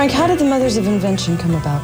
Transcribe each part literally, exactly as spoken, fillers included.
Frank, how did the Mothers of Invention come about?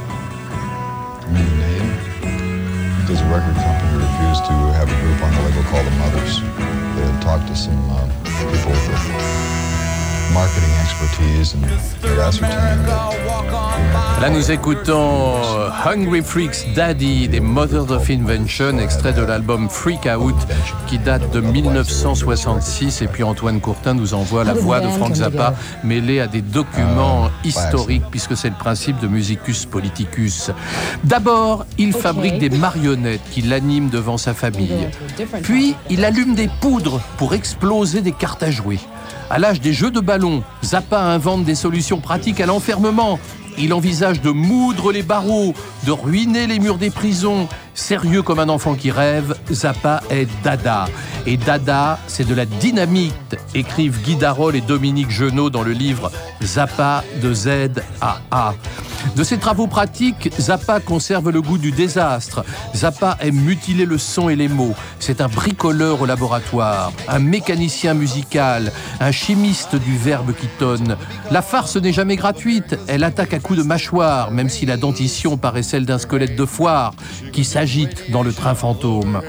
I mean, the name? Because the record company refused to have a group on the label called the Mothers. They had talked to some uh, people with marketing expertise and had ascertained that. Là, nous écoutons Hungry Freaks Daddy des Mothers of Invention, extrait de l'album Freak Out qui date de dix-neuf cent soixante-six. Et puis Antoine Courtin nous envoie la voix de Frank Zappa mêlée à des documents historiques, puisque c'est le principe de Musicus Politicus. D'abord, il fabrique des marionnettes qui l'animent devant sa famille. Puis, il allume des poudres pour exploser des cartes à jouer. À l'âge des jeux de ballon, Zappa invente des solutions pratiques à l'enfermement. Il envisage de moudre les barreaux, de ruiner les murs des prisons. Sérieux comme un enfant qui rêve, Zappa est Dada. Et Dada, c'est de la dynamite, écrivent Guy Darol et Dominique Genot dans le livre Zappa de Z à A. De ses travaux pratiques, Zappa conserve le goût du désastre. Zappa aime mutiler le son et les mots. C'est un bricoleur au laboratoire, un mécanicien musical, un chimiste du verbe qui tonne. La farce n'est jamais gratuite, elle attaque à coups de mâchoire, même si la dentition paraît celle d'un squelette de foire qui s'agite dans le train fantôme.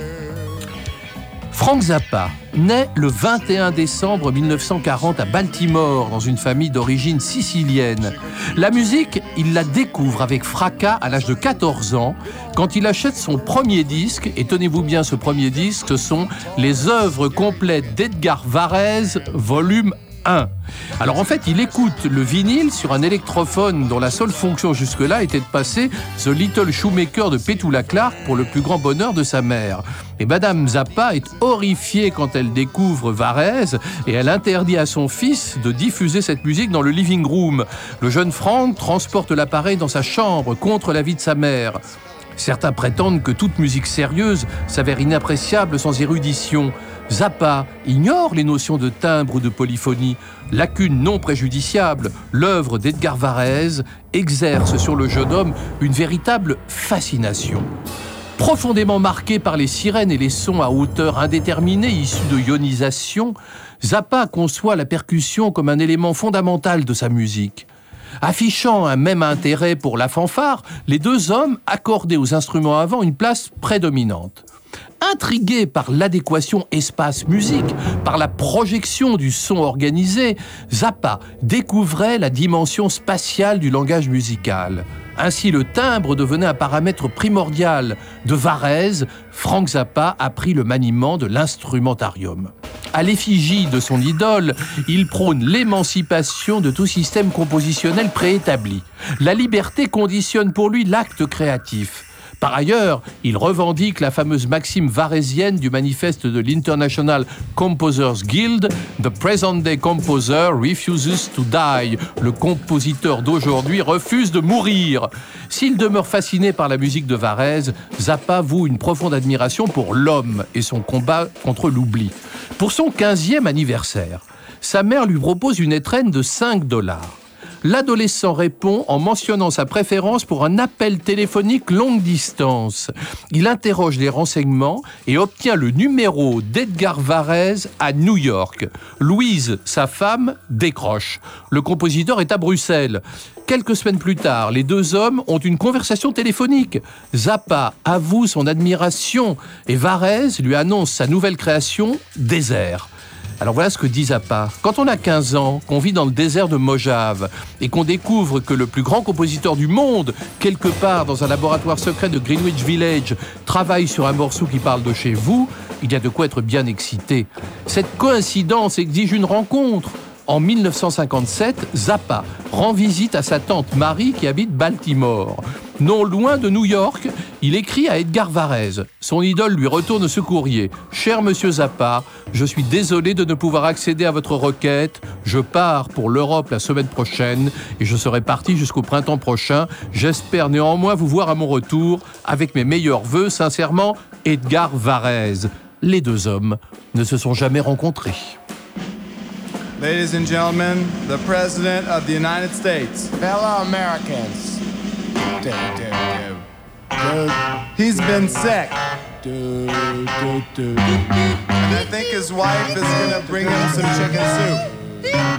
Frank Zappa naît le vingt et un décembre mille neuf cent quarante à Baltimore, dans une famille d'origine sicilienne. La musique, il la découvre avec fracas à l'âge de quatorze ans, quand il achète son premier disque, et tenez-vous bien, ce premier disque, ce sont les œuvres complètes d'Edgar Varèse, volume un. Alors en fait, il écoute le vinyle sur un électrophone dont la seule fonction jusque-là était de passer The Little Shoemaker de Petula Clark pour le plus grand bonheur de sa mère. Et Madame Zappa est horrifiée quand elle découvre Varèse et elle interdit à son fils de diffuser cette musique dans le living room. Le jeune Frank transporte l'appareil dans sa chambre contre l'avis de sa mère. Certains prétendent que toute musique sérieuse s'avère inappréciable sans érudition. Zappa ignore les notions de timbre ou de polyphonie. Lacune non préjudiciable, l'œuvre d'Edgar Varèse exerce sur le jeune homme une véritable fascination. Profondément marqué par les sirènes et les sons à hauteur indéterminée issus de ionisation, Zappa conçoit la percussion comme un élément fondamental de sa musique. Affichant un même intérêt pour la fanfare, les deux hommes accordaient aux instruments à vent une place prédominante. Intrigué par l'adéquation espace-musique, par la projection du son organisé, Zappa découvrait la dimension spatiale du langage musical. Ainsi, le timbre devenait un paramètre primordial. De Varèse, Frank Zappa apprit le maniement de l'instrumentarium. À l'effigie de son idole, il prône l'émancipation de tout système compositionnel préétabli. La liberté conditionne pour lui l'acte créatif. Par ailleurs, il revendique la fameuse maxime varésienne du manifeste de l'International Composers Guild « The present-day composer refuses to die ». Le compositeur d'aujourd'hui refuse de mourir. S'il demeure fasciné par la musique de Varèse, Zappa voue une profonde admiration pour l'homme et son combat contre l'oubli. Pour son quinzième anniversaire, sa mère lui propose une étrenne de cinq dollars. L'adolescent répond en mentionnant sa préférence pour un appel téléphonique longue distance. Il interroge les renseignements et obtient le numéro d'Edgar Varèse à New York. Louise, sa femme, décroche. Le compositeur est à Bruxelles. Quelques semaines plus tard, les deux hommes ont une conversation téléphonique. Zappa avoue son admiration et Varèse lui annonce sa nouvelle création, Désert. Alors voilà ce que dit Zappa. Quand on a quinze ans, qu'on vit dans le désert de Mojave et qu'on découvre que le plus grand compositeur du monde, quelque part dans un laboratoire secret de Greenwich Village, travaille sur un morceau qui parle de chez vous, il y a de quoi être bien excité. Cette coïncidence exige une rencontre. En mille neuf cent cinquante-sept, Zappa rend visite à sa tante Marie qui habite Baltimore. Non loin de New York, il écrit à Edgar Varèse. Son idole lui retourne ce courrier. « Cher monsieur Zappa, je suis désolé de ne pouvoir accéder à votre requête. Je pars pour l'Europe la semaine prochaine et je serai parti jusqu'au printemps prochain. J'espère néanmoins vous voir à mon retour. Avec mes meilleurs vœux, sincèrement, Edgar Varèse. » Les deux hommes ne se sont jamais rencontrés. Ladies and gentlemen, the President of the United States. Fellow Americans. Do, do, do. Do. He's been sick. Do, do, do. And I think his wife is gonna bring him some chicken soup.